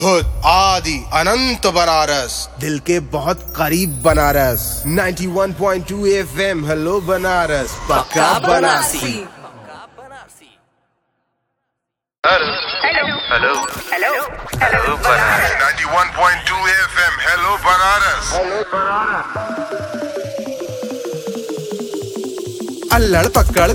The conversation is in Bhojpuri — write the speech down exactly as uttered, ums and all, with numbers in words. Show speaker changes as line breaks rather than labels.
खुद आदि अनंत बनारस, दिल के बहुत करीब बनारस। नाइंटी वन point two FM hello Banaras, पक्का Banarasi.
Hello hello hello hello Banaras.
Ninety वन point two FM hello Banaras. अल्लड़ पकड़